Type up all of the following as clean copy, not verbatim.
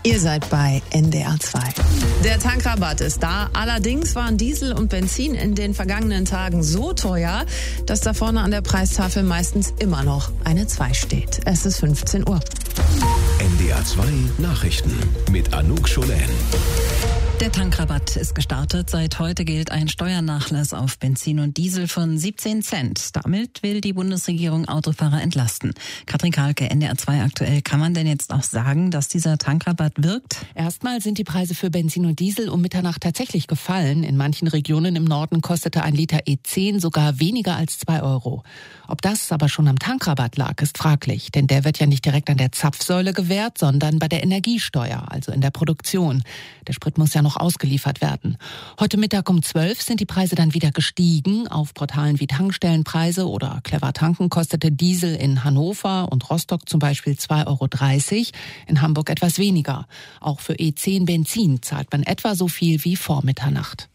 Ihr seid bei NDR 2. Der Tankrabatt ist da. Allerdings waren Diesel und Benzin in den vergangenen Tagen so teuer, dass da vorne an der Preistafel meistens immer noch eine 2 steht. Es ist 15 Uhr. NDR 2 Nachrichten mit Anouk Scholen. Der Tankrabatt ist gestartet. Seit heute gilt ein Steuernachlass auf Benzin und Diesel von 17 Cent. Damit will die Bundesregierung Autofahrer entlasten. Katrin Kahlke, NDR 2 aktuell. Kann man denn jetzt auch sagen, dass dieser Tankrabatt wirkt? Erstmal sind die Preise für Benzin und Diesel um Mitternacht tatsächlich gefallen. In manchen Regionen im Norden kostete ein Liter E10 sogar weniger als 2 Euro. Ob das aber schon am Tankrabatt lag, ist fraglich. Denn der wird ja nicht direkt an der Zapfsäule gewährt, sondern bei der Energiesteuer, also in der Produktion. Der Sprit muss ja noch ausgeliefert werden. Heute Mittag um 12 sind die Preise dann wieder gestiegen. Auf Portalen wie Tankstellenpreise oder Clever Tanken kostete Diesel in Hannover und Rostock zum Beispiel 2,30 Euro, in Hamburg etwas weniger. Auch für E10 Benzin zahlt man etwa so viel wie vor Mitternacht.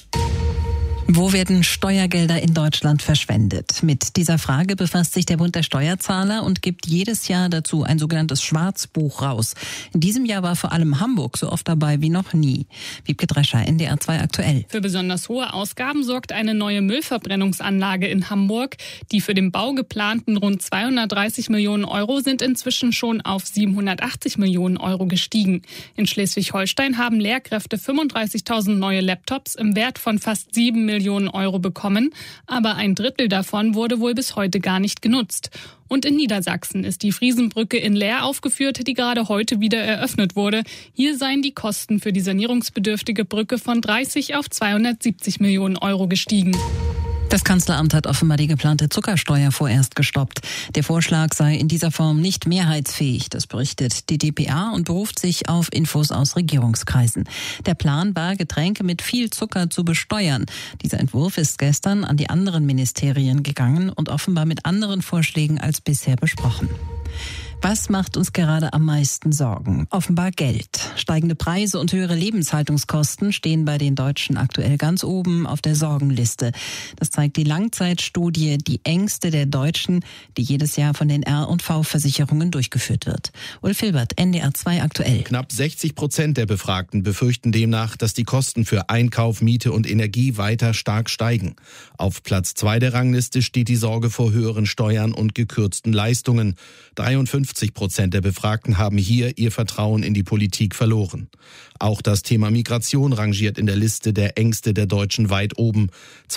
Wo werden Steuergelder in Deutschland verschwendet? Mit dieser Frage befasst sich der Bund der Steuerzahler und gibt jedes Jahr dazu ein sogenanntes Schwarzbuch raus. In diesem Jahr war vor allem Hamburg so oft dabei wie noch nie. Wiebke Drescher, NDR 2 aktuell. Für besonders hohe Ausgaben sorgt eine neue Müllverbrennungsanlage in Hamburg. Die für den Bau geplanten rund 230 Millionen Euro sind inzwischen schon auf 780 Millionen Euro gestiegen. In Schleswig-Holstein haben Lehrkräfte 35.000 neue Laptops im Wert von fast 7 Millionen Euro bekommen, aber ein Drittel davon wurde wohl bis heute gar nicht genutzt. Und in Niedersachsen ist die Friesenbrücke in Leer aufgeführt, die gerade heute wieder eröffnet wurde. Hier seien die Kosten für die sanierungsbedürftige Brücke von 30 auf 270 Millionen Euro gestiegen. Das Kanzleramt hat offenbar die geplante Zuckersteuer vorerst gestoppt. Der Vorschlag sei in dieser Form nicht mehrheitsfähig, das berichtet die dpa und beruft sich auf Infos aus Regierungskreisen. Der Plan war, Getränke mit viel Zucker zu besteuern. Dieser Entwurf ist gestern an die anderen Ministerien gegangen und offenbar mit anderen Vorschlägen als bisher besprochen. Was macht uns gerade am meisten Sorgen? Offenbar Geld. Steigende Preise und höhere Lebenshaltungskosten stehen bei den Deutschen aktuell ganz oben auf der Sorgenliste. Das zeigt die Langzeitstudie Die Ängste der Deutschen, die jedes Jahr von den R&V-Versicherungen durchgeführt wird. Ulf Hilbert, NDR 2 aktuell. Knapp 60% der Befragten befürchten demnach, dass die Kosten für Einkauf, Miete und Energie weiter stark steigen. Auf Platz 2 der Rangliste steht die Sorge vor höheren Steuern und gekürzten Leistungen. 53% der Befragten haben hier ihr Vertrauen in die Politik verloren. Auch das Thema Migration rangiert in der Liste der Ängste der Deutschen weit oben.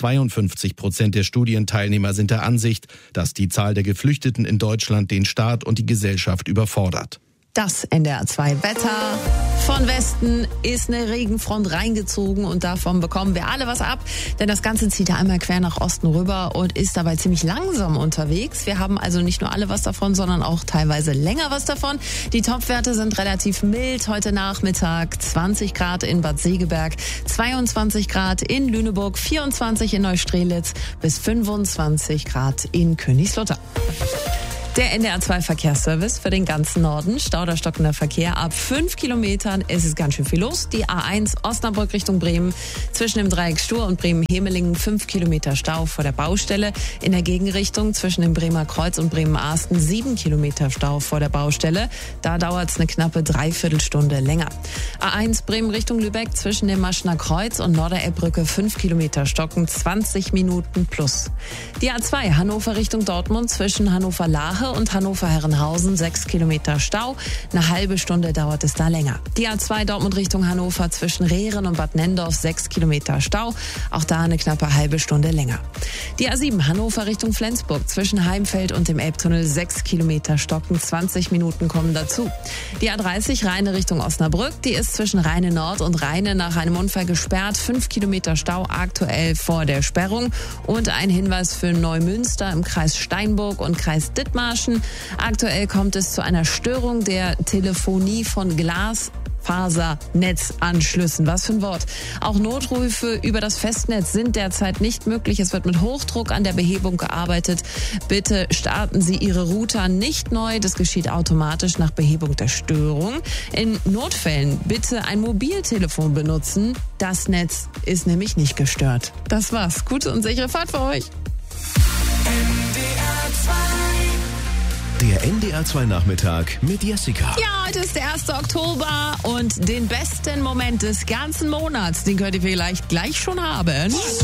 52% der Studienteilnehmer sind der Ansicht, dass die Zahl der Geflüchteten in Deutschland den Staat und die Gesellschaft überfordert. Das NDR 2 Wetter. Von Westen ist eine Regenfront reingezogen und davon bekommen wir alle was ab. Denn das Ganze zieht ja einmal quer nach Osten rüber und ist dabei ziemlich langsam unterwegs. Wir haben also nicht nur alle was davon, sondern auch teilweise länger was davon. Die Topwerte sind relativ mild. Heute Nachmittag 20 Grad in Bad Segeberg, 22 Grad in Lüneburg, 24 in Neustrelitz bis 25 Grad in Königslutter. Der NDR 2 Verkehrsservice für den ganzen Norden. Stauderstockender Verkehr ab 5 Kilometern. Es ist ganz schön viel los. Die A1 Osnabrück Richtung Bremen. Zwischen dem Dreieck Stur und Bremen-Hemelingen 5 Kilometer Stau vor der Baustelle. In der Gegenrichtung zwischen dem Bremer Kreuz und Bremen-Arsten 7 Kilometer Stau vor der Baustelle. Da dauert es eine knappe Dreiviertelstunde länger. A1 Bremen Richtung Lübeck zwischen dem Maschner Kreuz und Norderelbbrücke 5 Kilometer Stocken, 20 Minuten plus. Die A2 Hannover Richtung Dortmund zwischen Hannover-Lahe und Hannover-Herrenhausen 6 Kilometer Stau. Eine halbe Stunde dauert es da länger. Die A2 Dortmund Richtung Hannover zwischen Rehren und Bad Nendorf 6 Kilometer Stau. Auch da eine knappe halbe Stunde länger. Die A7 Hannover Richtung Flensburg zwischen Heimfeld und dem Elbtunnel 6 Kilometer Stocken. 20 Minuten kommen dazu. Die A30 Rheine Richtung Osnabrück. Die ist zwischen Rheine Nord und Rheine nach einem Unfall gesperrt. 5 Kilometer Stau aktuell vor der Sperrung. Und ein Hinweis für Neumünster im Kreis Steinburg und Kreis Dithmarschen. Aktuell kommt es zu einer Störung der Telefonie von Glasfasernetzanschlüssen. Was für ein Wort. Auch Notrufe über das Festnetz sind derzeit nicht möglich. Es wird mit Hochdruck an der Behebung gearbeitet. Bitte starten Sie Ihre Router nicht neu. Das geschieht automatisch nach Behebung der Störung. In Notfällen bitte ein Mobiltelefon benutzen. Das Netz ist nämlich nicht gestört. Das war's. Gute und sichere Fahrt für euch. NDR 2 Der NDR2 Nachmittag mit Jessica. Ja, heute ist der 1. Oktober und den besten Moment des ganzen Monats, den könnt ihr vielleicht gleich schon haben.